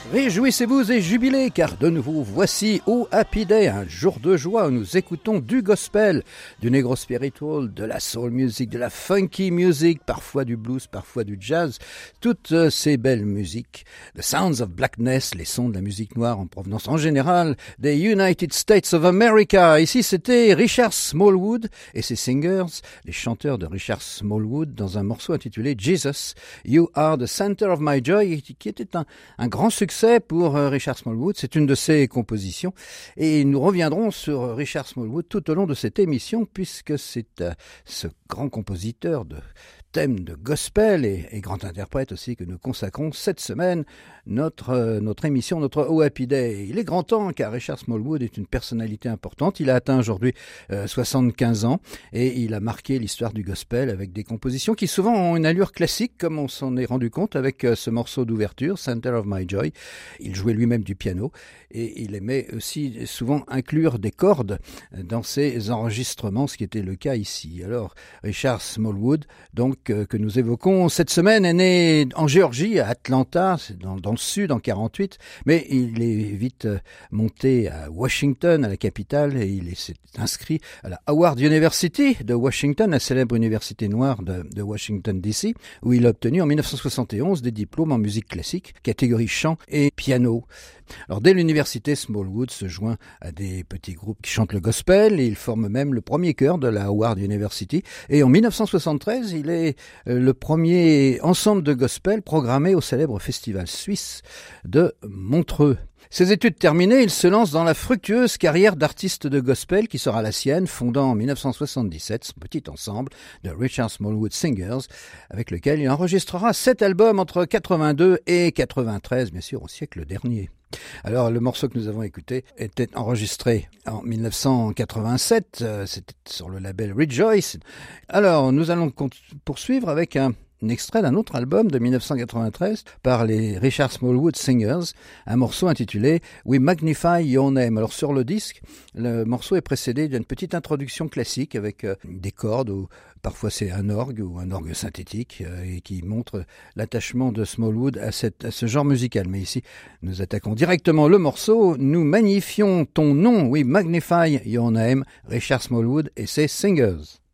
Réjouissez-vous et jubilez, car de nouveau, voici au Happy Day, un jour de joie où nous écoutons du gospel, du negro spiritual, de la soul music, de la funky music, parfois du blues, parfois du jazz, toutes ces belles musiques. The Sounds of Blackness, les sons de la musique noire en provenance en général des United States of America. Ici, c'était Richard Smallwood et ses singers, les chanteurs de Richard Smallwood, dans un morceau intitulé Jesus, You Are the Center of My Joy, qui était un grand succès pour Richard Smallwood. C'est une de ses compositions et nous reviendrons sur Richard Smallwood tout au long de cette émission, puisque c'est ce grand compositeur de thème de gospel et grand interprète aussi que nous consacrons cette semaine notre émission, notre Oh Happy Day. Il est grand temps, car Richard Smallwood est une personnalité importante. Il a atteint aujourd'hui 75 ans et il a marqué l'histoire du gospel avec des compositions qui souvent ont une allure classique, comme on s'en est rendu compte avec ce morceau d'ouverture, Center of My Joy. Il jouait lui-même du piano et il aimait aussi souvent inclure des cordes dans ses enregistrements, ce qui était le cas ici. Alors, Richard Smallwood, donc, que nous évoquons cette semaine, est né en Géorgie, à Atlanta, c'est dans le sud, en 48, mais il est vite monté à Washington, à la capitale, et il s'est inscrit à la Howard University de Washington, la célèbre université noire de Washington DC, où il a obtenu en 1971 des diplômes en musique classique, catégorie chant et piano. Alors, dès l'université, Smallwood se joint à des petits groupes qui chantent le gospel et il forme même le premier chœur de la Howard University. Et en 1973, il est le premier ensemble de gospel programmé au célèbre festival suisse de Montreux. Ses études terminées, il se lance dans la fructueuse carrière d'artiste de gospel qui sera la sienne, fondant en 1977 son petit ensemble de Richard Smallwood Singers, avec lequel il enregistrera 7 albums entre 82 et 93, bien sûr au siècle dernier. Alors, le morceau que nous avons écouté était enregistré en 1987, c'était sur le label Rejoice. Alors, nous allons poursuivre avec un extrait d'un autre album de 1993 par les Richard Smallwood Singers, un morceau intitulé We Magnify Your Name. Alors, sur le disque, le morceau est précédé d'une petite introduction classique avec des cordes, ou parfois c'est un orgue ou un orgue synthétique, et qui montre l'attachement de Smallwood à ce genre musical. Mais ici, nous attaquons directement le morceau. Nous magnifions ton nom, We Magnify Your Name, Richard Smallwood et ses Singers.